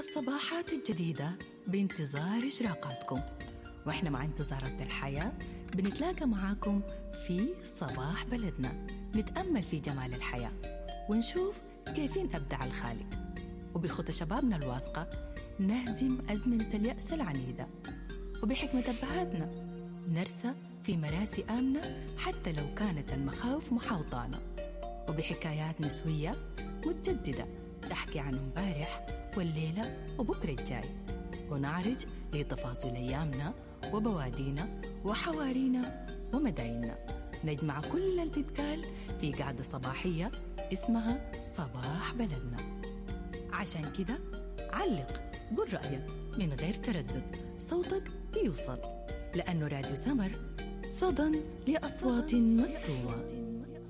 الصباحات الجديدة بانتظار إشراقاتكم، وإحنا مع انتظارات الحياة بنتلاقى معاكم في صباح بلدنا، نتأمل في جمال الحياة ونشوف كيفين أبدع الخالق، وبخطى شبابنا الواثقة نهزم أزمنة اليأس العنيدة، وبحكمة أبهاتنا نرسى في مراسي آمنة حتى لو كانت المخاوف محاوطانا، وبحكايات نسوية متجددة تحكي عن امبارح والليلة وبكرة الجاي، ونعرج لتفاصيل أيامنا وبوادينا وحوارينا ومدايننا، نجمع كل اللي بيتقال في قعدة صباحية اسمها صباح بلدنا. عشان كده علق، قل رأيك من غير تردد، صوتك بيوصل، لأنه راديو سمر صدى لأصوات مكتومة.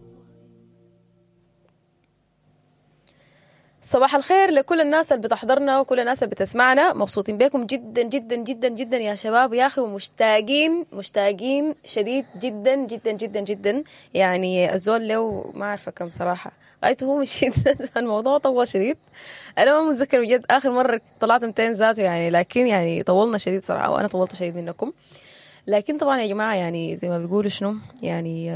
صباح الخير لكل الناس اللي بتحضرنا وكل الناس اللي بتسمعنا، مبسوطين بكم جدا جدا جدا جدا يا شباب يا أخي، ومشتاقين شديد جدا جدا جدا جدا. يعني الزول له ما عارفة كم صراحة غايته هو مش الموضوع طول شديد. أنا ما متذكر بجد آخر مرة طلعت 200 ذاته يعني، لكن يعني طولنا شديد صراحة، وأنا طولت شديد منكم. لكن طبعا يا جماعة يعني زي ما بيقولوا شنو يعني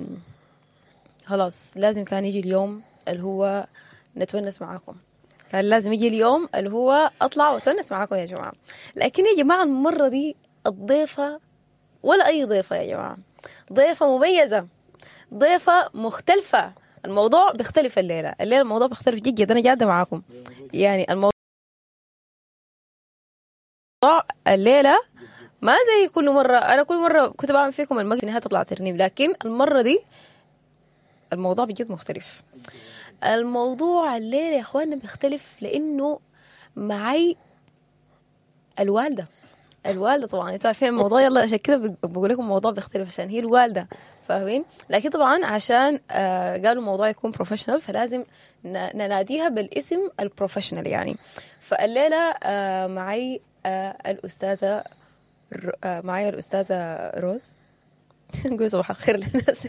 خلاص لازم كان يجي اليوم اللي هو نتونس معاكم، كان لازم يجي اليوم اللي هو أطلع وأتونس معاكم يا جماعة. لكن يا جماعة المرة دي الضيفة ولا أي ضيفة يا جماعة، ضيفة مميزة، ضيفة مختلفة. الموضوع بيختلف الليلة الموضوع بيختلف جدا. أنا قاعدة معاكم يعني الموضوع الليلة ما زي كل مرة. أنا كل مرة كنت بعمل فيكم المقلب نهاية تطلع ترنيب، لكن المرة دي الموضوع بجد مختلف. الموضوع الليلة يا أخواننا بيختلف لأنه معي الوالدة طبعا انتوا عارفين الموضوع، يلا عشان كده بقول لكم الموضوع بيختلف عشان هي الوالدة، فاهمين؟ لكن طبعا عشان قالوا الموضوع يكون بروفيشنال فلازم نناديها بالاسم البروفيشنال يعني. فالليلة معي الأستاذة روز. نقول صباح الخير للناس.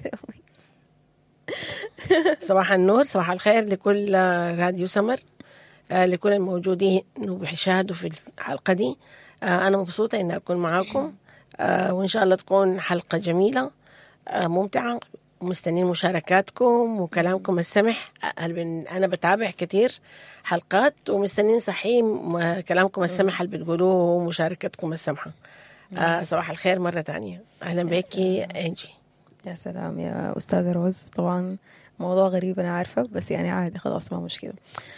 صباح النور، صباح الخير لكل راديو سمر، لكل الموجودين وبيشاهدوا في الحلقة دي. أنا مبسوطة إني أكون معاكم، وإن شاء الله تكون حلقة جميلة ممتعة، ومستنين مشاركاتكم وكلامكم السمح. أنا بتابع كتير حلقات ومستنين صحيح كلامكم السمح اللي بتقولوه ومشاركتكم السمحة. صباح الخير مرة تانية، أهلا بيكي أنجي. يا سلام يا أستاذة روز. طبعا موضوع غريب أنا عارفة، بس يعني عادي خلاص ما مشكلة.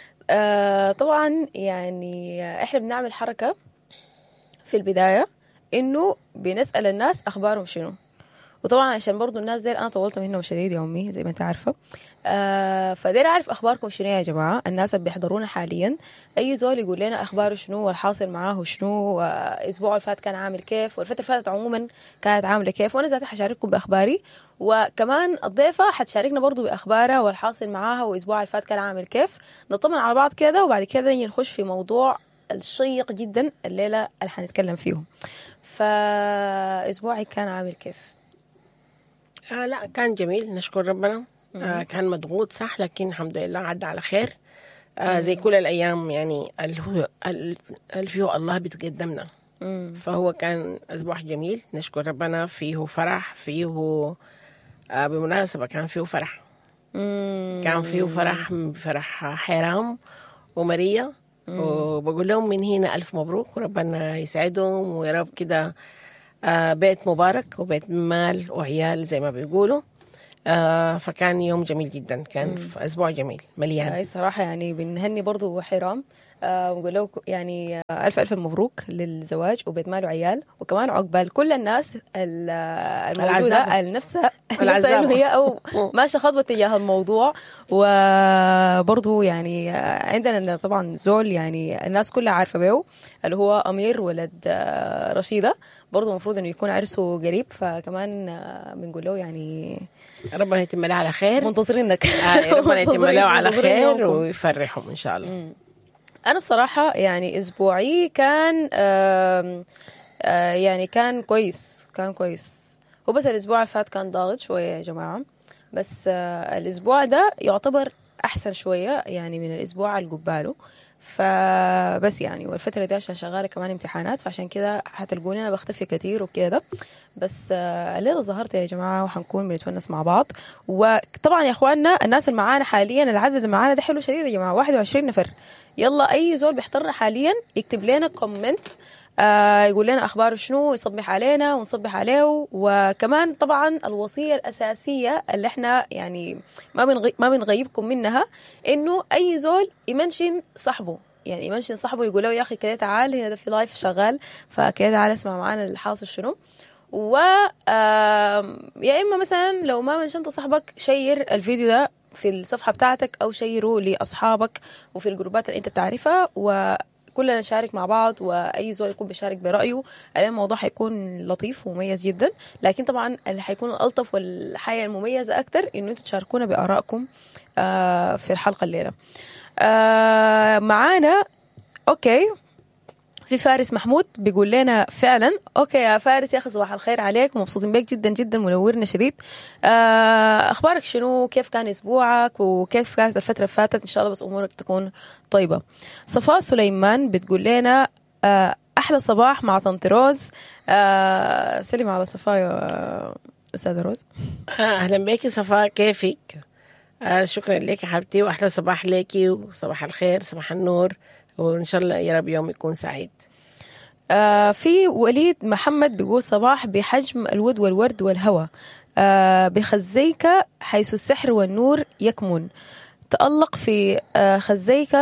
طبعا يعني إحنا بنعمل حركة في البداية إنه بنسأل الناس أخبارهم شنو، وطبعا عشان برضو الناس دي أنا طولت منهم شديد يا أمي زي ما أنت عارفة. فدير أعرف أخباركم شنو يا جماعة، الناس اللي بيحضرونا حاليا أي زول يقول لنا أخباره شنو والحاصل معاه شنو، أسبوع اللي فات كان عامل كيف، والفترة اللي فاتت عموما كانت عاملة كيف، وأنا ذاتي حشارككم بأخباري، وكمان الضيفة حتشاركنا برضو بأخبارها والحاصل معاها وأسبوع اللي فات كان عامل كيف، نطمن على بعض كده، وبعد كده نخش في موضوع الشيق جدا الليلة اللي حنتكلم فيه. فأسبوعي كان عامل كيف؟ لا كان جميل نشكر ربنا. كان مضغوط صح، لكن الحمد لله عدى على خير. زي كل الأيام يعني اللي فيه الله بتقدمنا. فهو كان أسبوع جميل نشكر ربنا، فيه فرح، فيه بمناسبة كان فيه فرح. كان فيه فرح حرام وماريا، وبقول لهم من هنا ألف مبروك وربنا يسعدهم ويا رب كده بيت مبارك وبيت مال وعيال زي ما بيقولوا. فكان يوم جميل جدا، كان في أسبوع جميل مليان. أي صراحة يعني بنهني برضو حرام، ونقول له يعني ألف مبروك للزواج وبيت مال وعيال، وكمان عقبال كل الناس الموجودة النفسها إنه هي أو ماشية خطوة تجاه الموضوع. وبرضو يعني عندنا طبعا زول يعني الناس كلها عارفة به اللي هو أمير ولد رشيدة، برضو المفروض إنه يكون عرسه قريب، فكمان بنقول له يعني ربنا يتم له على خير، منتظرينك. ربنا يتم له على خير ويفرحهم إن شاء الله. أنا بصراحة يعني أسبوعي كان يعني كان كويس هو بس الأسبوع اللي فات كان ضاغط شوية يا جماعة، بس الأسبوع ده يعتبر أحسن شوية يعني من الأسبوع اللي قباله. فبس يعني والفترة دي عشان شغالة كمان امتحانات، فعشان كده هتلقوني أنا بختفي كتير وكده. بس الليلة ظهرت يا جماعة وحنكون بنتونس مع بعض. وطبعا يا أخواننا الناس اللي معانا حاليا، العدد اللي معانا ده حلو شديد يا جماعة، 21 نفر. يلا أي زول بيحضرنا حاليا يكتب لنا كومنت، يقول لنا أخباره شنو، يصبح علينا ونصبح عليه. وكمان طبعا الوصية الأساسية اللي احنا يعني ما بنغيبكم منها، إنه أي زول يمنشن صاحبه، يعني يمنشن صاحبه يقول له يا أخي كده تعال هنا، ده في لايف شغال، فكده تعال اسمع معانا الحاصل شنو. و يا إما مثلا لو ما منشنت صاحبك شير الفيديو ده في الصفحة بتاعتك أو شيره لأصحابك وفي الجروبات اللي أنت بتعرفها، كلنا نشارك مع بعض، واي زول يكون بيشارك برايه. الموضوع حيكون لطيف ومميز جدا، لكن طبعا اللي حيكون الالطف والحياه المميزه اكتر انه انتم تشاركونا بارائكم في الحلقه الليله. معانا اوكي في فارس محمود بيقول لنا فعلا اوكي يا فارس، يا اخي صباح الخير عليك ومبسوطين بيك جدا جدا، منورنا شديد. اخبارك شنو؟ كيف كان اسبوعك وكيف كانت الفتره اللي فاتت؟ ان شاء الله بس امورك تكون طيبه. صفاء سليمان بتقول لنا احلى صباح مع طنط روز. سلم على صفاء يا استاذه روز. اهلا بيكي صفاء، كيفك؟ شكرا لك يا حبيبتي، واحلى صباح ليكي وصباح الخير صباح النور، وإن شاء الله يا رب يوم يكون سعيد. في وليد محمد بيقول صباح بحجم الود والورد والهوى، بخزيك حيث السحر والنور يكمن، تألق في خزيك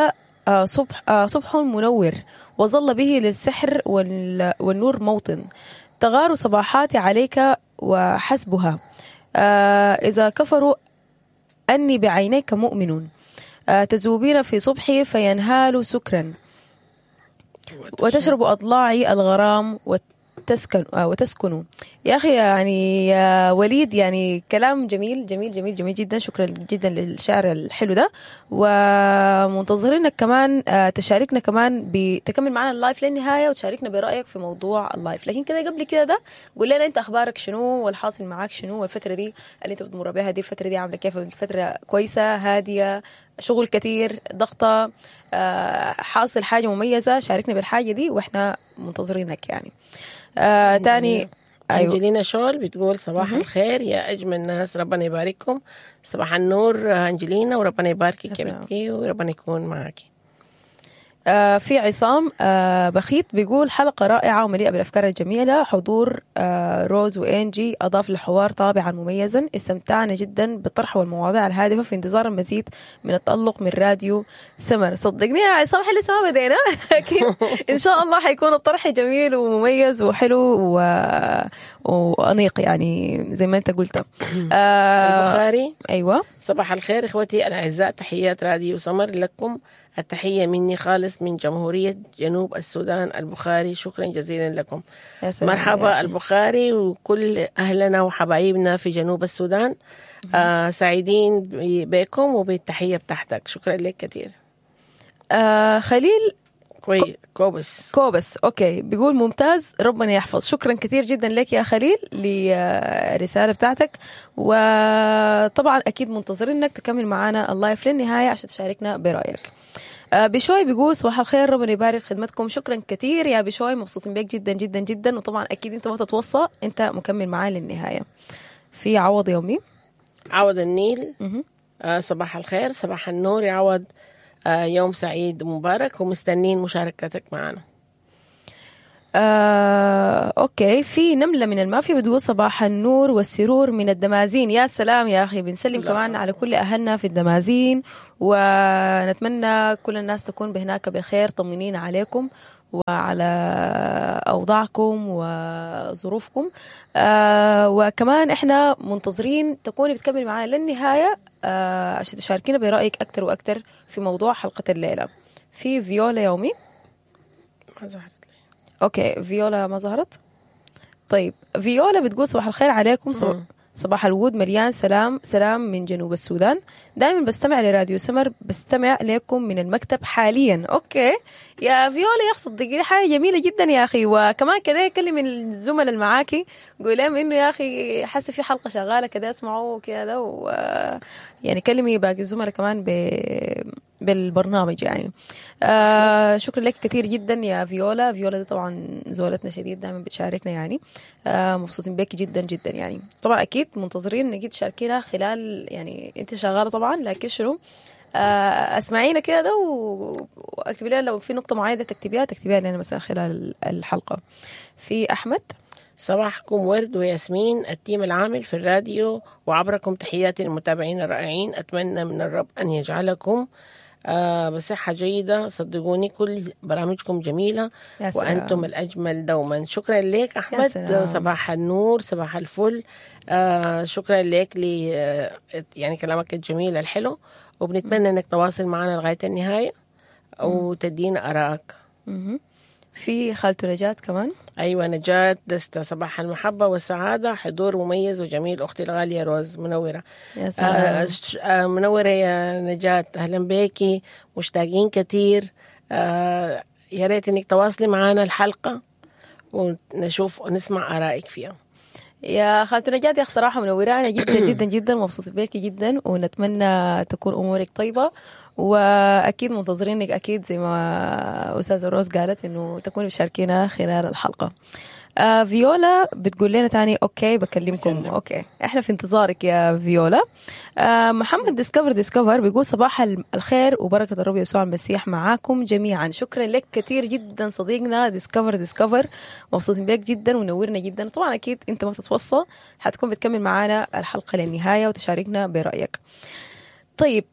صبح منور، وظل به للسحر والنور موطن، تغار صباحاتي عليك وحسبها، إذا كفروا أني بعينيك مؤمن، تذوبين في صبحي فينهال سكرا، وتشرب أضلاعي الغرام وتسكن. يا أخي يعني يا وليد، يعني كلام جميل جميل جميل جميل جدا، شكرا جدا للشعر الحلو ده. ومنتظرينك كمان تشاركنا كمان، تكمل معنا اللايف للنهاية وتشاركنا برأيك في موضوع اللايف. لكن كده قبل كده ده قول لنا أنت أخبارك شنو والحاصل معاك شنو، والفترة دي اللي أنت بتمر بها دي الفترة دي عاملة كيف؟ الفترة كويسة هادية، شغل كتير، ضغطة، حاصل حاجة مميزة؟ شاركنا بالحاجة دي وإحنا منتظرينك يعني. تاني أنجلينا شول بتقول صباح الخير يا أجمل الناس، ربنا يبارككم. صباح النور أنجلينا، وربنا يباركك يا بنتي وربنا يكون معك. في عصام بخيت بيقول حلقة رائعة ومليئة بالأفكار الجميلة، حضور روز وإنجي أضاف للحوار طابعا مميزا، استمتعنا جدا بالطرح والمواضيع الهادفة، في انتظار المزيد من التألق من راديو سمر. صدقني يا عصام احنا لسه ما بدينا لكن إن شاء الله حيكون الطرح جميل ومميز وحلو وأنيق يعني زي ما أنت قلت. البخاري أيوة، صباح الخير إخوتي الأعزاء، تحيات راديو سمر لكم، التحية مني خالص من جمهورية جنوب السودان البخاري، شكرا جزيلا لكم. مرحبا البخاري وكل أهلنا وحبايبنا في جنوب السودان، سعيدين بكم وبالتحية بتاعتك، شكرا لك كثير. خليل كوبس اوكي بيقول ممتاز ربنا يحفظ، شكرا كثير جدا لك يا خليل للرسالة بتاعتك، وطبعا اكيد منتظرين انك تكمل معنا اللايف للنهاية عشان تشاركنا برأيك. بشوي بيقول صباح الخير ربنا يبارك خدمتكم، شكرا كثير يا بشوي، مبسوطين بيك جدا جدا جدا، وطبعا اكيد انت ما تتوصى، انت مكمل معانا للنهاية. في عوض يومي، عوض النيل صباح الخير صباح النور يا عوض، يوم سعيد ومبارك ومستنين مشاركتك معنا. اوكي في نملة من المافيا بتقول صباح النور والسرور من الدمازين. يا سلام يا اخي، بنسلم كمان على كل اهلنا في الدمازين، ونتمنى كل الناس تكون بهناك بخير، طمنين عليكم وعلى أوضاعكم وظروفكم. وكمان إحنا منتظرين تكوني بتكمل معنا للنهاية عشان تشاركينا برأيك أكتر وأكتر في موضوع حلقة الليلة. في فيولا يومي ما ظهرت لي. أوكي فيولا ما ظهرت. طيب فيولا بتقول صباح الخير عليكم، صباح الود مليان سلام من جنوب السودان، دائما بستمع لراديو سمر، بستمع لكم من المكتب حاليا. اوكي يا فيولا، يا صدقيني حاجه جميله جدا يا اخي، وكمان كده كلم الزملاء اللي معاكي قول لهم انه يا اخي حاسه في حلقه شغاله كده اسمعوا كده، و يعني كلمي باقي الزملاء كمان بالبرنامج يعني. شكرا لك كثير جدا يا فيولا. فيولا دي طبعا زولتنا شديد، دائما بتشاركنا يعني. مبسوطين بك جدا جدا يعني. طبعا اكيد منتظرين انك تشاركينا خلال يعني انت شغاله طبعا، لكن شنو اسمعينا كده واكتبي لنا لو في نقطه معينه تكتبيها لنا مثلا خلال الحلقه. في احمد: صباحكم ورد وياسمين التيم العامل في الراديو، وعبركم تحياتي للمتابعين الرائعين. أتمنى من الرب أن يجعلكم بصحة جيدة. صدقوني كل برامجكم جميلة وأنتم الأجمل دوما. شكرا لك أحمد. صباح النور، صباح الفل. شكرا لك يعني كلامك الجميل الحلو، وبنتمنى أنك تواصل معنا لغاية النهاية وتدينا أراءك. في خالته نجاة كمان. أيوة نجاة دستة: صباح المحبة والسعادة، حضور مميز وجميل. أختي الغالية روز منورة. يا سلام. منورة يا نجاة، أهلا بيكي، مشتاقين كتير. يا ريت إنك تواصلي معنا الحلقة ونشوف ونسمع آرائك فيها. يا خالته نجاة يا صراحة منورانا جدا جدا جدا، مبسوطة بيكي جدا، ونتمنى تكون أمورك طيبة، وأكيد منتظرينك أكيد زي ما أستاذة روز قالت إنه تكوني مشاركينا خلال الحلقة. فيولا بتقول لنا تاني أوكي بكلمكم. أوكي إحنا في انتظارك يا فيولا. محمد ديسكفر بيقول: صباح الخير وبركة الرب يسوع المسيح معاكم جميعا. شكرا لك كتير جدا صديقنا ديسكفر، مبسوطين بك جدا ونورنا جدا. طبعا أكيد أنت ما بتتوصى، حتكون بتكمل معانا الحلقة للنهاية وتشاركنا برأيك. طيب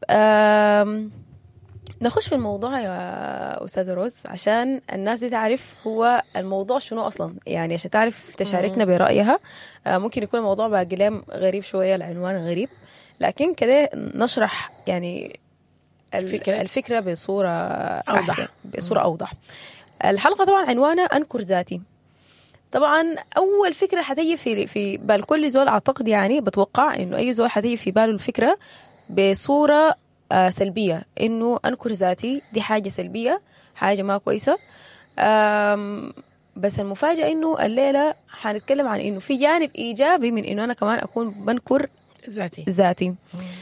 نخش في الموضوع يا أستاذة روز عشان الناس دي تعرف هو الموضوع شنو أصلا، يعني عشان تعرف تشاركنا برأيها. ممكن يكون الموضوع بقى كلام غريب شوية، العنوان غريب، لكن كده نشرح يعني الفكرة بصورة أحسن، بصورة أوضح. الحلقة طبعا عنوانها أنكر ذاتي. طبعا أول فكرة حتيجي في بال كل زول، أعتقد يعني بتوقع إنه أي زول حتيجي في باله الفكرة بصورة سلبية، إنه أنكر ذاتي دي حاجة سلبية، حاجة ما كويسة. بس المفاجأة إنه الليلة حنتكلم عن إنه في جانب إيجابي من إنه أنا كمان أكون بنكر ذاتي.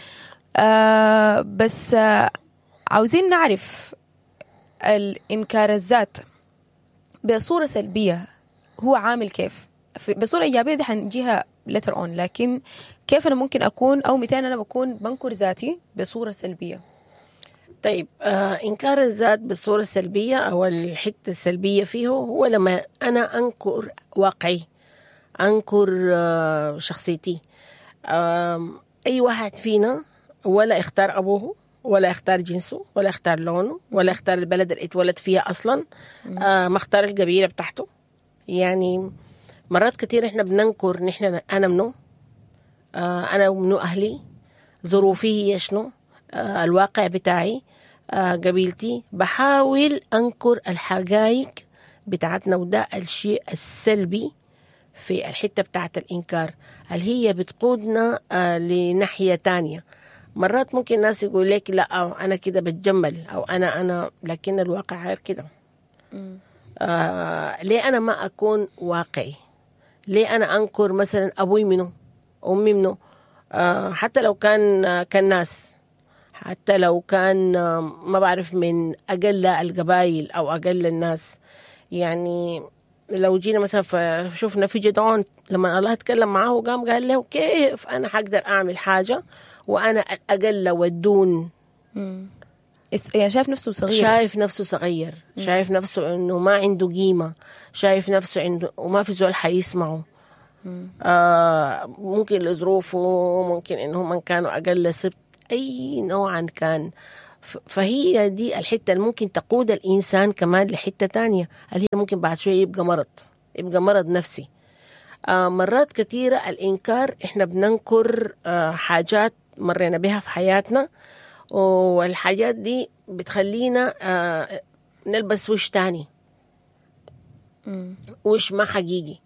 بس عاوزين نعرف الإنكار الذات بصورة سلبية هو عامل كيف. بصورة إيجابية دي حنجيها later on، لكن كيف أنا ممكن أكون أو متى أنا بكون بنكر ذاتي بصورة سلبية؟ طيب إنكار الذات بصورة سلبية أو الحتة السلبية فيه هو لما أنا أنكر واقعي، أنكر شخصيتي. أي واحد فينا ولا اختار أبوه ولا اختار جنسه ولا اختار لونه ولا اختار البلد اللي اتولد فيها أصلا، ما اختار القبيلة بتاعته. يعني مرات كتير إحنا بننكر نحن أنا منو، أنا ومنو أهلي، ظروفي هي شنو، الواقع بتاعي، قبيلتي. بحاول أنكر الحقائق بتاعتنا، وده الشيء السلبي في الحتة بتاعت الإنكار اللي هي بتقودنا لناحية تانية. مرات ممكن الناس يقول لك لا أنا كده بتجمل أو أنا لكن الواقع غير كده. ليه أنا ما أكون واقعي؟ ليه أنا أنكر مثلا أبوي منه، أمي منه، حتى لو كان ناس، حتى لو كان ما بعرف من أقل القبائل أو أقل الناس. يعني لو جينا مثلا شوفنا في جدعون لما الله اتكلم معه قال له كيف أنا حقدر أعمل حاجة وأنا أقل والدون. يعني شايف نفسه صغير، شايف نفسه إنه ما عنده قيمة، شايف نفسه عنده وما في زول حيسمعه. ممكن لظروفه، ممكن إنهم من كانوا أقل سبت، أي نوعا كان. فهي دي الحتة اللي ممكن تقود الإنسان كمان لحتة تانية، اللي هي ممكن بعد شوية يبقى مرض نفسي. مرات كثيرة الإنكار إحنا بننكر حاجات مرينا بها في حياتنا، والحاجات دي بتخلينا نلبس وش تاني، وش ما حقيقي.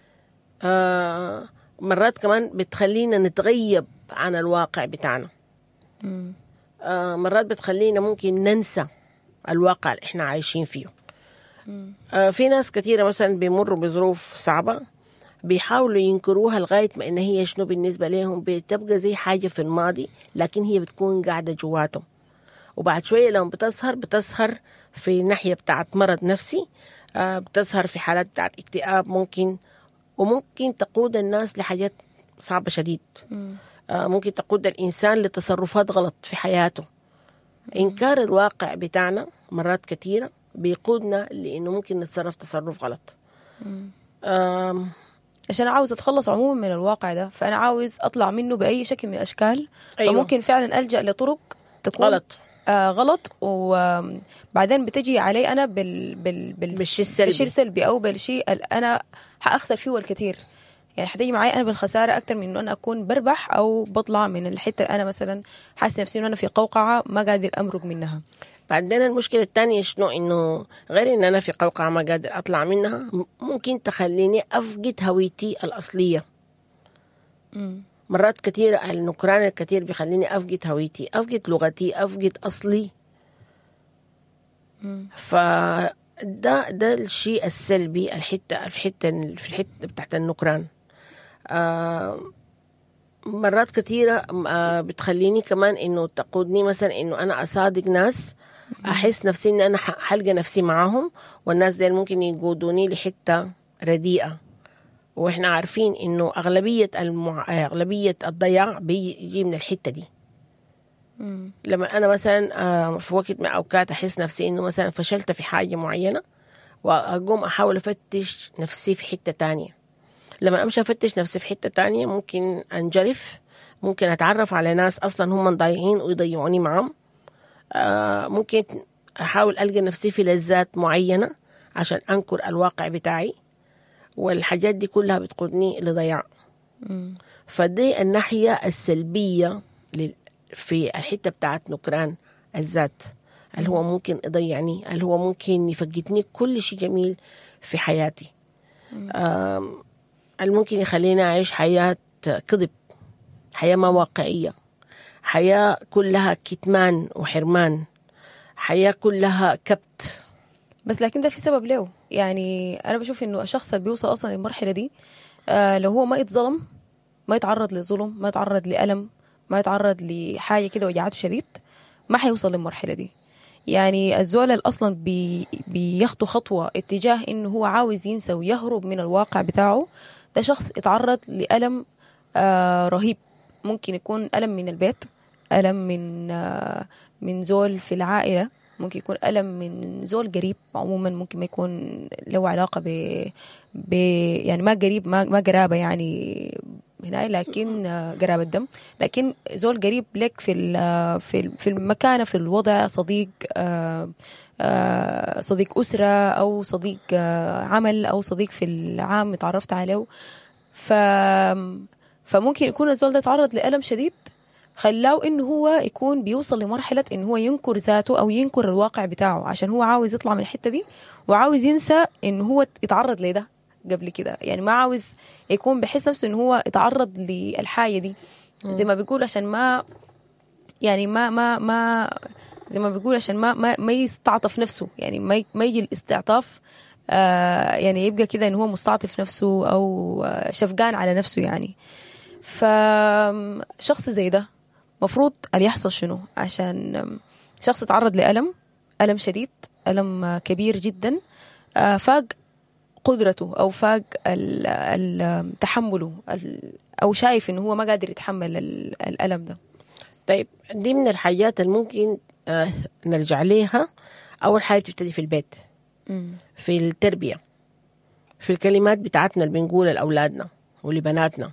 مرات كمان بتخلينا نتغيب عن الواقع بتاعنا. مرات بتخلينا ممكن ننسى الواقع اللي احنا عايشين فيه. في ناس كثيرة مثلا بيمروا بظروف صعبة، بيحاولوا ينكروها لغاية ما إن هي شنو بالنسبة لهم بتبقى زي حاجة في الماضي، لكن هي بتكون قاعدة جواتهم. وبعد شوية لما بتظهر في ناحية بتاعت مرض نفسي، بتظهر في حالات بتاعت اكتئاب وممكن تقود الناس لحاجات صعبة شديد. ممكن تقود الإنسان لتصرفات غلط في حياته. إنكار الواقع بتاعنا مرات كثيرة بيقودنا لأنه ممكن نتصرف تصرف غلط. عشان عاوز أتخلص عموما من الواقع ده، فأنا عاوز أطلع منه بأي شكل من الأشكال. أيوة. فممكن فعلا ألجأ لطرق تكون غلط. غلط، وبعدين بتجي علي أنا بالشيء السلبي أو بالشيء أنا حأخسر فيه الكثير. يعني حتيجي معي أنا بالخسارة أكتر من إنه أنا أكون بربح أو بطلع من الحتة اللي أنا مثلا حاسة نفسي إنه أنا في قوقعة ما قادر أمرق منها. بعدين المشكلة الثانية شنو؟ إنه غير إن أنا في قوقعة ما قادر أطلع منها، ممكن تخليني أفقد هويتي الأصلية. مرات كتير النكران الكتير بيخليني أفقد هويتي، أفقد لغتي، أفقد أصلي. ده الشيء السلبي في الحتة بتاعت النكران. مرات كتيرة بتخليني كمان إنه تقودني مثلا إنه أنا أصادق ناس أحس نفسي إن أنا حلقة نفسي معاهم، والناس دي ممكن يقودوني لحتة رديئة. وإحنا عارفين إنه أغلبية الضياع بيجي من الحتة دي. لما أنا مثلا في وقت من أوقات أحس نفسي إنه مثلا فشلت في حاجة معينة، وأقوم أحاول أفتش نفسي في حتة تانية. لما أمشي أفتش نفسي في حتة تانية ممكن أنجرف، ممكن أتعرف على ناس أصلا هم ضايعين ويضيعوني معهم. ممكن أحاول ألقى نفسي في لذات معينة عشان أنكر الواقع بتاعي، والحاجات دي كلها بتقودني لضياع. فدي الناحية السلبية في الحتة بتاعت نكران الذات، اللي هو ممكن يضيعني، اللي هو ممكن يفقدني كل شيء جميل في حياتي، اللي ممكن يخليني أعيش حياة كذب، حياة ما واقعية، حياة كلها كتمان وحرمان، حياة كلها كبت. بس لكن ده في سبب له. يعني أنا بشوف إنه الشخص اللي بيوصل أصلا للمرحلة دي، لو هو ما يتظلم، ما يتعرض لظلم، ما يتعرض لألم، ما يتعرض لحاجة كده وجعته شديد، ما حيوصل للمرحلة دي. يعني الزول اللي أصلا بيخطو خطوة اتجاه إنه هو عاوز ينسى ويهرب من الواقع بتاعه، ده شخص اتعرض لألم رهيب. ممكن يكون ألم من البيت، ألم من زول في العائلة، ممكن يكون ألم من زول قريب عموما، ممكن ما يكون له علاقة يعني ما قريب، ما قرابة يعني هنا، لكن قرابة دم، لكن زول قريب لك في المكانة، في الوضع، صديق صديق أسرة أو صديق عمل أو صديق في العام تعرفت عليه. فممكن يكون الزول ده تعرض لألم شديد خلاه إنه هو يكون بيوصل لمرحلة إنه هو ينكر ذاته أو ينكر الواقع بتاعه، عشان هو عاوز يطلع من الحتة دي وعاوز ينسى إنه هو يتعرض لده قبل كده. يعني ما عاوز يكون بحس نفسه إنه هو يتعرض للحاجة دي، زي ما بيقول عشان ما يعني ما زي ما بيقول عشان ما يستعطف نفسه، يعني ما يجي الاستعطاف، يعني يبقى كده إنه هو مستعطف نفسه أو شفقان على نفسه يعني. فشخص زي ده مفروض اللي يحصل شنو؟ عشان شخص يتعرض ألم شديد، ألم كبير جدا، فاق قدرته أو فاق تحمله، أو شايف إنه هو ما قادر يتحمل الألم ده. طيب دي من الحاجات اللي ممكن نرجع ليها. أول حاجة بتبتدي في البيت، في التربية، في الكلمات بتاعتنا اللي بنقولها لأولادنا ولبناتنا،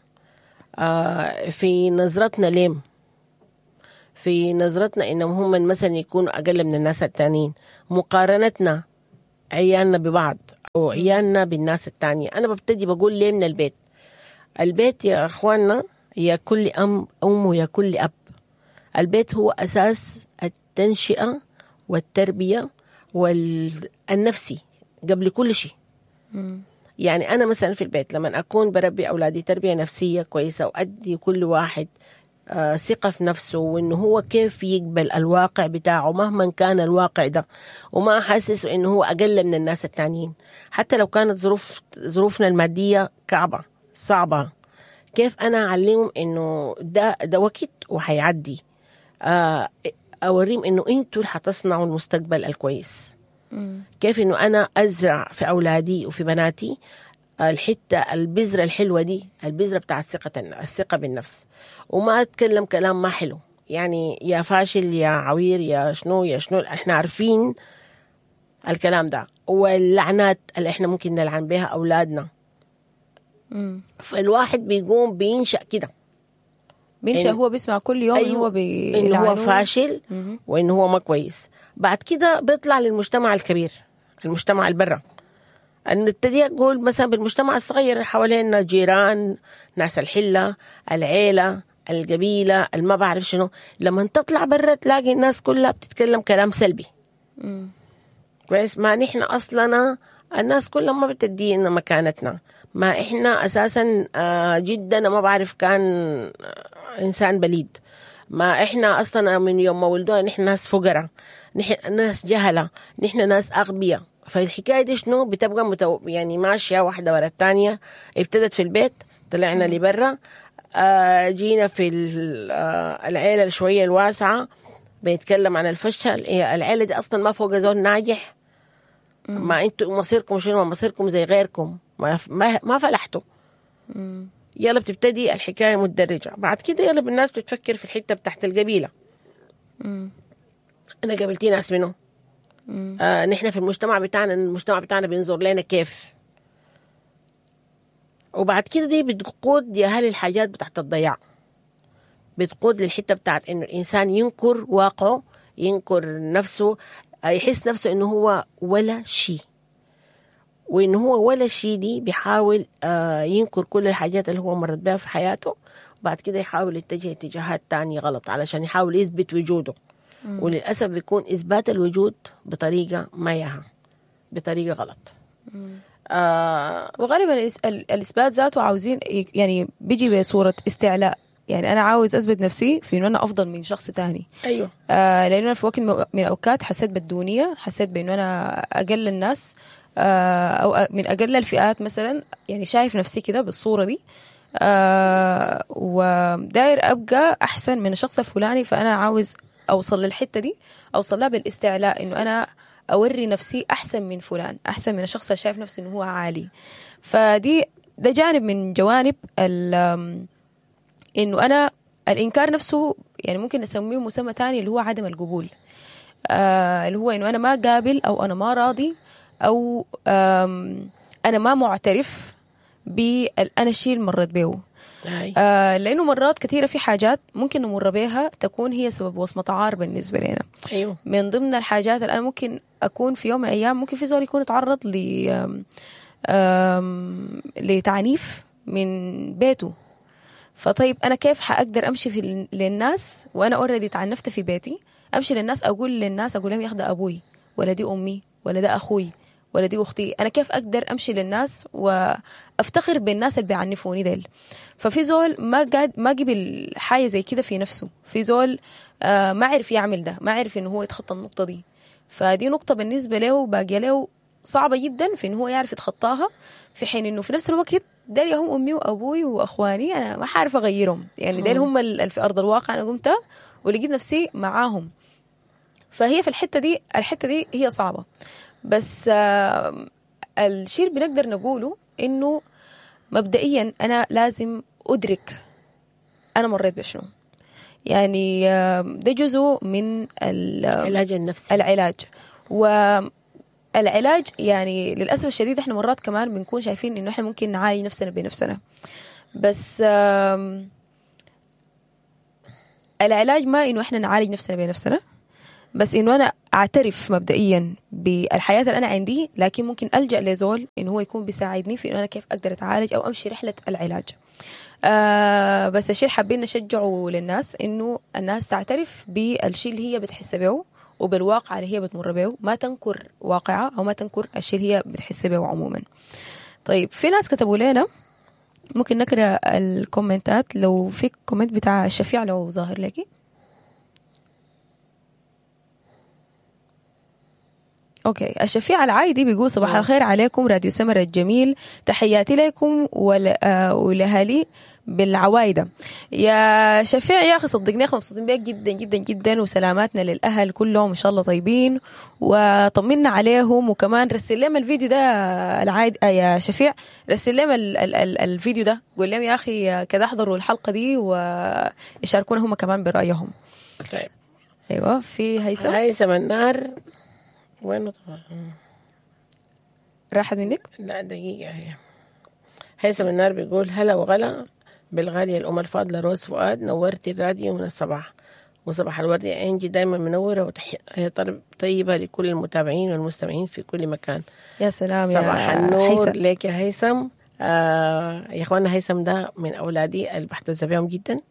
في نظرتنا ليم، في نظرتنا إنهم هم مثلا يكونوا أقل من الناس التانيين، مقارنتنا عيالنا ببعض أو عيالنا بالناس التانية. أنا ببتدي بقول ليه من البيت. البيت يا أخواننا يا كل أم ويا كل أب، البيت هو أساس التنشئة والتربية والنفسي قبل كل شيء. يعني أنا مثلا في البيت لما أكون بربي أولادي تربية نفسية كويسة، وأدي كل واحد ثقة في نفسه، وإنه هو كيف يقبل الواقع بتاعه مهما كان الواقع ده، وما أحسس إنه هو أقل من الناس التانيين، حتى لو كانت ظروفنا المادية صعبة، كيف أنا أعلمهم إنه ده وقت وحيعدي. أوريهم إنه أنتوا اللي حتصنعوا المستقبل الكويس. كيف إنه أنا أزرع في أولادي وفي بناتي البذرة الحلوة دي، البذرة بتاعت الثقة بالنفس، وما أتكلم كلام ما حلو، يعني يا فاشل يا عوير يا شنو احنا عارفين الكلام ده، واللعنات اللي احنا ممكن نلعن بها أولادنا. فالواحد بيقوم بينشأ كده، بينشأ هو بيسمع كل يوم أيوه إنه هو فاشل وإنه هو ما كويس. بعد كده بيطلع للمجتمع الكبير، المجتمع البرة، أن نبتدي أقول مثلا بالمجتمع الصغير اللي حوالينا، جيران، ناس الحلة، العيلة، القبيلة، ما بعرف شنو. لما تطلع برا تلاقي الناس كلها بتتكلم كلام سلبي. كويس، ما نحن أصلنا الناس كلها ما بتدينا مكانتنا، ما إحنا أساسا جدا ما بعرف كان إنسان بليد، ما إحنا أصلا من يوم ما ولدونا نحن ناس فقراء، نحن ناس جهلة، نحن ناس أغبياء. فالحكاية دي شنو بتبقى يعني ماشية واحدة ورا الثانية. ابتدت في البيت، طلعنا لبرا، جينا في العيلة شوية الواسعة بيتكلم عن الفشل. العيلة دي أصلا ما فوق زول ناجح، ما أنتوا مصيركم شنو، مصيركم زي غيركم، ما فلحتوا. يلا بتبتدي الحكاية متدرجة. بعد كده يلا بالناس بتفكر في الحتة بتاعت القبيلة. أنا قابلتي ناس منه، نحن في المجتمع بتاعنا بينظر لنا كيف. وبعد كده دي بتقود يا هل الحاجات بتاعت الضياع، بتقود للحتة بتاعت إنه الإنسان ينكر واقعه، ينكر نفسه، يحس نفسه إنه هو ولا شيء، وإنه هو ولا شيء دي بيحاول ينكر كل الحاجات اللي هو مرت بها في حياته. وبعد كده يحاول يتجه اتجاهات تانية غلط علشان يحاول يثبت وجوده. وللأسف بيكون إثبات الوجود بطريقة ما يها، بطريقة غلط. وغالبا الإثبات ذاته عاوزين يعني بيجي بصورة استعلاء، يعني أنا عاوز أثبت نفسي في إنه أنا أفضل من شخص تاني. أيوه. لأنه أنا في وقت من الأوقات حسيت بالدونية، حسيت بإنه أنا أقل الناس، أو من أقل الفئات مثلا، يعني شايف نفسي كده بالصورة دي، وداير أبقى أحسن من الشخص الفلاني. فأنا عاوز أوصل للحتة دي، أوصل لها بالاستعلاء، إنه أنا أوري نفسي أحسن من فلان، أحسن من الشخص اللي شايف نفسي إنه هو عالي. ده جانب من جوانب إنه أنا الإنكار نفسه، يعني ممكن نسميه مسمى تاني اللي هو عدم القبول، اللي هو إنه أنا ما قابل، أو أنا ما راضي، أو أنا ما معترف أنا الشيء اللي مرت به. لأنه مرات كثيرة في حاجات ممكن نمر بها تكون هي سبب وصمة عار بالنسبة لنا. أيوه. من ضمن الحاجات اللي أنا ممكن أكون في يوم من الأيام، ممكن في زول يكون تعرض لتعنيف من بيته. فطيب أنا كيف حأقدر أمشي للناس وأنا أوريدي تعنفت في بيتي؟ أمشي للناس أقول لهم ياخد أبوي، ولا دي أمي، ولا ده أخوي، ولا دي أختي. أنا كيف أقدر أمشي للناس وأفتخر بالناس اللي بيعنفوني ديل؟ ففي زول ما قبل حاجة زي كده في نفسه، في زول ما عرف يعمل ده، ما عرف إنه هو يتخطى النقطة دي. فدي نقطة بالنسبة له باقية له صعبة جدا في إنه هو يعرف يتخطاها، في حين إنه في نفس الوقت ديل هم أمي وأبوي وأخواني، أنا ما حعرف أغيرهم، يعني ديل هم في أرض الواقع، أنا قمت ولقيت نفسي معاهم. فهي في الحتة دي هي صعبة. بس الشيء اللي بنقدر نقوله إنه مبدئيا أنا لازم أدرك أنا مريت بشنو. يعني ده جزء من العلاج النفسي. والعلاج يعني للأسف الشديد إحنا مرات كمان بنكون شايفين إنه إحنا ممكن نعالج نفسنا بنفسنا، بس العلاج ما إنه إحنا نعالج نفسنا بنفسنا، بس إنه أنا أعترف مبدئيا بالحياة اللي أنا عندي، لكن ممكن ألجأ لزول إنه هو يكون بيساعدني في إنه أنا كيف أقدر أتعالج أو أمشي رحلة العلاج. بس الشيء حابين نشجعه للناس إنه الناس تعترف بالشيء اللي هي بتحس به وبالواقع اللي هي بتمر به، ما تنكر واقعها أو ما تنكر الشيء اللي هي بتحس به عموما. طيب في ناس كتبوا لنا، ممكن نقرأ الكومنتات. لو في كومنت بتاع الشفيع لو ظاهر لكي. اوكي. الشفيع العايدي بيقول صباح الخير عليكم راديو سمر الجميل، تحياتي لكم ولأهالي بالعوايدة. يا شفيع يا أخي صدقني احنا مبسوطين بيك جدا جدا جدا، وسلاماتنا للأهل كلهم إن شاء الله طيبين، وطمنا عليهم. وكمان رسل لهم الفيديو ده العايد يا شفيع، رسل لهم الفيديو ده، قول لهم يا أخي كده احضروا الحلقة دي ويشاركونا هم كمان برأيهم. طيب أيوة. في هيثم النار وينه طبعا راحت منك؟ لا دقيقة. هي هيثم النار بيقول هلا وغلا بالغالية الأم الفاضلة روز فؤاد، نورتي الراديو من الصباح، وصباح الورد يا إنجي دايما منورة، وتحية طيبة لكل المتابعين والمستمعين في كل مكان. يا سلام صباح يا النور ليك يا هيثم. يا إخوانا هيثم ده من أولادي اللي بحتز بهم جدا.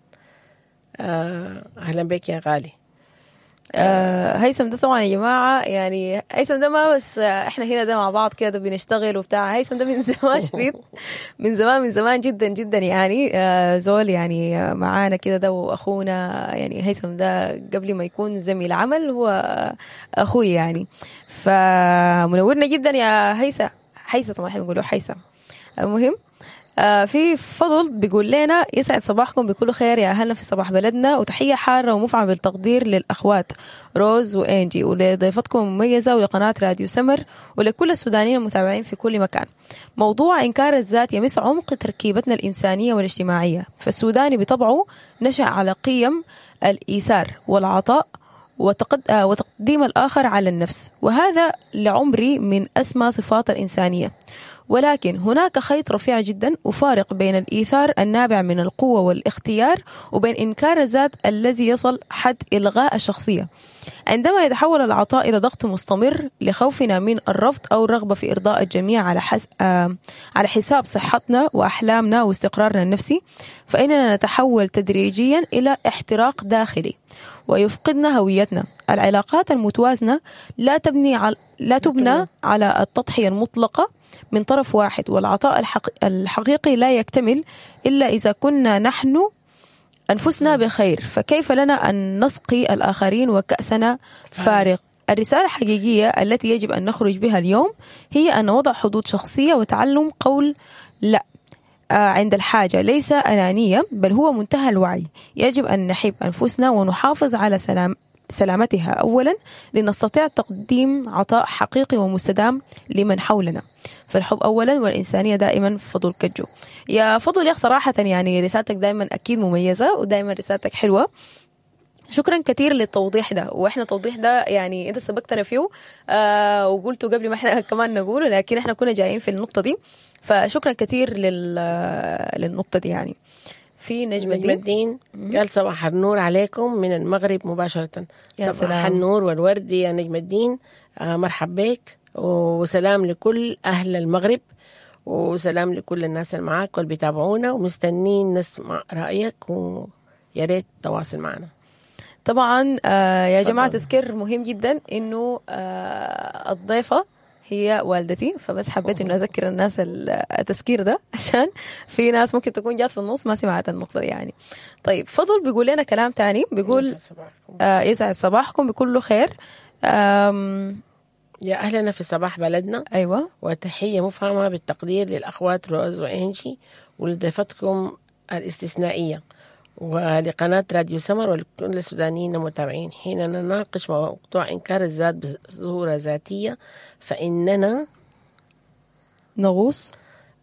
أهلا بك يا غالي. هيثم ده طبعا يا جماعة، يعني هيثم ده ما بس احنا هنا ده مع بعض كده بنشتغل وبتاع، هيثم ده من زمان شديد، من زمان جدا جدا يعني. زول يعني معانا كده ده، واخونا يعني هيثم ده قبل ما يكون زميل عمل هو اخوي يعني، فمنورنا جدا يا هيثم طبعا احنا بنقوله هيثم. المهم في فضل بيقول لنا يسعد صباحكم بكل خير يا أهلنا في صباح بلدنا، وتحية حارة ومفعمة بالتقدير للأخوات روز وإنجي ولضيفتكم المميزة ولقناة راديو سمر ولكل السودانيين المتابعين في كل مكان. موضوع إنكار الذات يمس عمق تركيبتنا الإنسانية والاجتماعية، فالسوداني بطبعه نشأ على قيم الإيثار والعطاء وتقديم الآخر على النفس، وهذا لعمري من أسمى صفات الإنسانية. ولكن هناك خيط رفيع جدا وفارق بين الإيثار النابع من القوة والاختيار وبين إنكار الذات الذي يصل حد إلغاء الشخصية. عندما يتحول العطاء إلى ضغط مستمر لخوفنا من الرفض أو الرغبة في إرضاء الجميع على حساب صحتنا وأحلامنا واستقرارنا النفسي، فإننا نتحول تدريجيا إلى احتراق داخلي ويفقدنا هويتنا. العلاقات المتوازنة لا تبنى على التضحية المطلقة من طرف واحد، والعطاء الحقيقي لا يكتمل إلا إذا كنا نحن أنفسنا بخير، فكيف لنا أن نسقي الآخرين وكأسنا فارغ؟ الرسالة الحقيقية التي يجب أن نخرج بها اليوم هي أن نضع حدود شخصية وتعلم قول لا عند الحاجة، ليس أنانية بل هو منتهى الوعي. يجب أن نحب أنفسنا ونحافظ على سلامتها أولا لنستطيع تقديم عطاء حقيقي ومستدام لمن حولنا. فالحب أولا والإنسانية دائما. فضل كجو يا فضل يا صراحة يعني رسالتك دائما أكيد مميزة ودائما رسالتك حلوة. شكرا كثير للتوضيح ده، واحنا التوضيح ده يعني انت سبقتنا فيه وقلته قبل ما احنا كمان نقوله، لكن احنا كنا جايين في النقطة دي، فشكرا كثير للنقطة دي. يعني في نجم الدين قال صباح النور عليكم من المغرب مباشرة. صباح سلام. النور والورد يا نجم الدين. مرحب بك وسلام لكل أهل المغرب وسلام لكل الناس اللي معاك واللي بيتابعونا ومستنين نسمع رأيك، ويا ريت تواصل معنا. طبعا يا جماعة تذكير مهم جدا إنه الضيفة هي والدتي، فبس حبيت إنه أذكر الناس التذكير ده عشان في ناس ممكن تكون جات في النص ما سمعت النقطة دي يعني. طيب فضل بيقول لنا كلام تاني، بيقول يسعد صباحكم بكل خير يا أهلنا في صباح بلدنا. أيوة. وتحية مفهمة بالتقدير للأخوات روز وإنجي ولضيفتكم الاستثنائية ولقناة راديو سمر ولكل السودانيين المتابعين. حين نناقش موضوع إنكار الذات بصورة ذاتية فإننا نغوص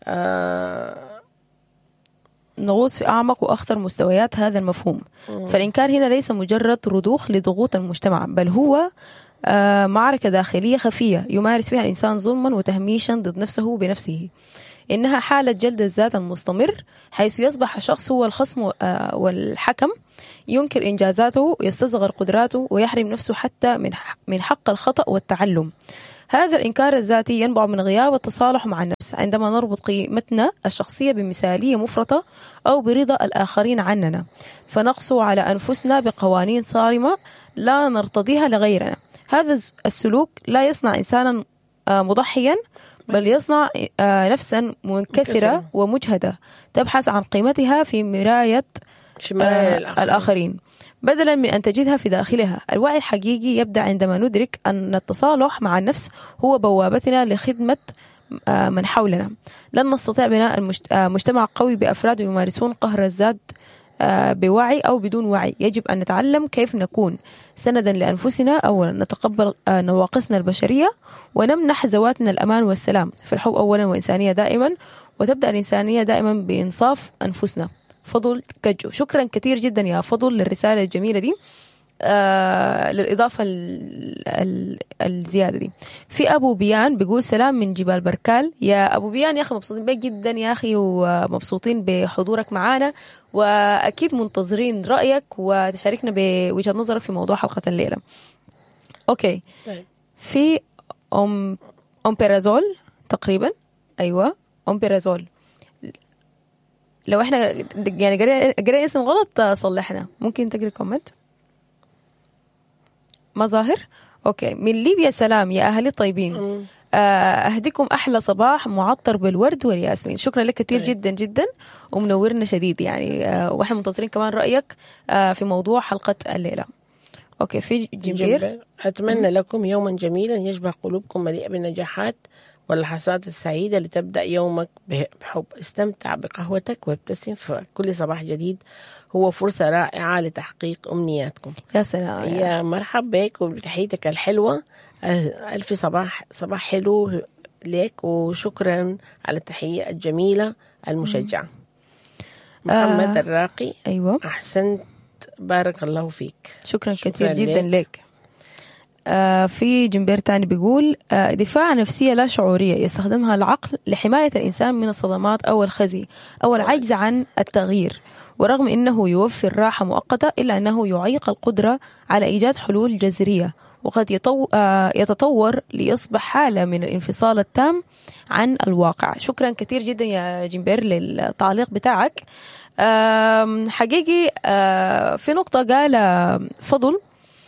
في أعمق وأخطر مستويات هذا المفهوم. فالإنكار هنا ليس مجرد رضوخ لضغوط المجتمع، بل هو معركة داخلية خفية يمارس فيها الإنسان ظلما وتهميشا ضد نفسه بنفسه. إنها حالة جلد الذات المستمر، حيث يصبح الشخص هو الخصم والحكم، ينكر إنجازاته ويستصغر قدراته ويحرم نفسه حتى من حق الخطأ والتعلم. هذا الإنكار الذاتي ينبع من غياب التصالح مع النفس، عندما نربط قيمتنا الشخصية بمثالية مفرطة أو برضا الآخرين عننا، فنقسو على أنفسنا بقوانين صارمة لا نرتضيها لغيرنا. هذا السلوك لا يصنع إنسانا مضحيا، بل يصنع نفسا منكسرة ومجهدة تبحث عن قيمتها في مراية شمال الآخرين بدلا من أن تجدها في داخلها. الوعي الحقيقي يبدأ عندما ندرك أن التصالح مع النفس هو بوابتنا لخدمة من حولنا. لن نستطيع بناء مجتمع قوي بأفراد يمارسون قهر الذات بوعي أو بدون وعي. يجب أن نتعلم كيف نكون سندا لأنفسنا. أولا نتقبل نواقصنا البشرية ونمنح ذواتنا الأمان والسلام في الحب أولا وإنسانية دائما. وتبدأ الإنسانية دائما بإنصاف أنفسنا. فضل كجو، شكرا كثير جدا يا فضل للرسالة الجميلة دي. للإضافة الزيادة دي. في أبو بيان بيقول سلام من جبال بركال. يا أبو بيان يا أخي مبسوطين بك جدا يا أخي، ومبسوطين بحضورك معانا، وأكيد منتظرين رأيك وتشاركنا بوجهة نظرك في موضوع حلقة الليلة. أوكي طيب. في أمبيرازول تقريبا، أيوة أمبيرازول. لو احنا يعني قرأنا اسم غلط صلحنا. ممكن تقرأ كومنت؟ مظاهر. أوكي. من ليبيا سلام يا أهلي الطيبين. أهديكم أحلى صباح معطر بالورد والياسمين. شكرا لك كثير جدا جدا ومنورنا شديد يعني. وإحنا منتظرين كمان رأيك في موضوع حلقة الليلة. أوكي. في جمبير أتمنى لكم يوما جميلا يشبه قلوبكم مليئة بالنجاحات واللحظات السعيدة لتبدأ يومك بحب. استمتع بقهوتك وابتسم، فكل صباح جديد هو فرصة رائعة لتحقيق أمنياتكم. يا سلام يا مرحب بك وبتحيتك الحلوة. ألف صباح حلو لك، وشكرا على التحية الجميلة المشجعة. محمد الراقي. أيوة أحسنت، بارك الله فيك. شكرا كثير جدا لك. في جمبير تاني بيقول دفاع نفسية لا شعورية يستخدمها العقل لحماية الإنسان من الصدمات أو الخزي أو العجز عن التغيير. ورغم أنه يوفر راحة مؤقتة إلا أنه يعيق القدرة على إيجاد حلول جذرية، وقد يتطور ليصبح حالة من الانفصال التام عن الواقع. شكرا كثير جدا يا جمبير للتعليق بتاعك. حقيقي في نقطة قال فضل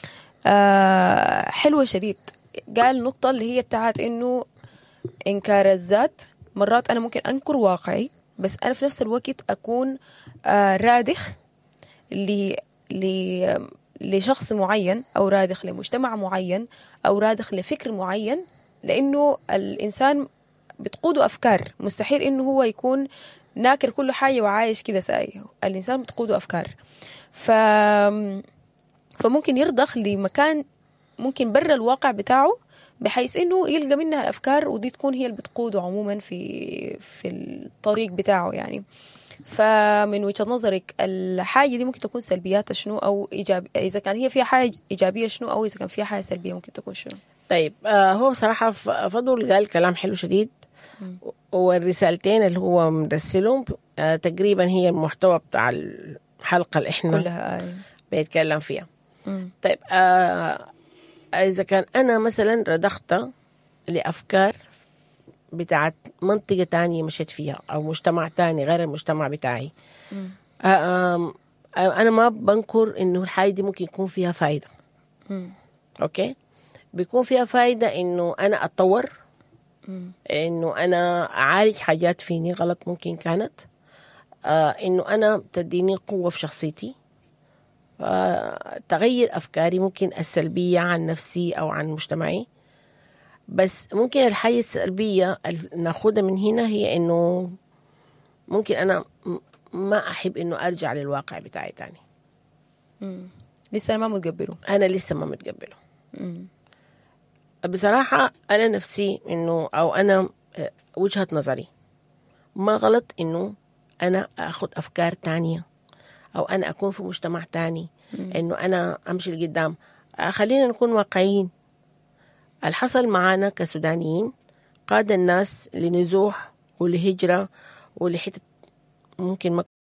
حلوة شديد. قال نقطة اللي هي بتاعت إنه إنكار الذات. مرات أنا ممكن أنكر واقعي، بس أنا في نفس الوقت أكون رادخ لشخص معين، أو رادخ لمجتمع معين، أو رادخ لفكر معين، لأنه الإنسان بتقوده أفكار. مستحيل إنه هو يكون ناكر كل حاجة وعايش كده ساي. الإنسان بتقوده أفكار، فممكن يرضخ لمكان ممكن برا الواقع بتاعه، بحيث إنه يلقى منها الأفكار، ودي تكون هي اللي بتقوده عموما في الطريق بتاعه يعني. فمن وجهة نظرك الحاجة دي ممكن تكون سلبياتها شنو، أو إذا كان هي فيها حاجة إيجابية شنو، أو إذا كان فيها حاجة سلبية ممكن تكون شنو؟ طيب هو بصراحة فضل قال كلام حلو شديد، والرسالتين اللي هو مرسلهم تقريبا هي المحتوى بتاع الحلقة اللي إحنا كلها بيتكلم فيها. طيب إذا كان أنا مثلا رضخت لأفكار بتاعت منطقة تانية مشيت فيها، أو مجتمع تاني غير المجتمع بتاعي، أنا ما بنكر إنه الحاجة دي ممكن يكون فيها فايدة. أوكي، بيكون فيها فايدة إنه أنا أتطور، إنه أنا أعالج حاجات فيني غلط ممكن كانت، إنه أنا تديني قوة في شخصيتي، تغير أفكاري ممكن السلبية عن نفسي أو عن مجتمعي. بس ممكن الحاجة السلبية ناخدها من هنا هي إنه ممكن أنا ما أحب إنه أرجع للواقع بتاعي تاني. لسه ما متقبله. أنا لسه ما متقبله. بصراحة أنا نفسي إنه، أو أنا وجهة نظري ما غلط إنه أنا أخد أفكار تانية، أو أنا أكون في مجتمع تاني، إنه أنا أمشي لقدام. خلينا نكون واقعيين. الحصل معانا كسودانيين قاد الناس لنزوح ولهجرة ولحتة ممكن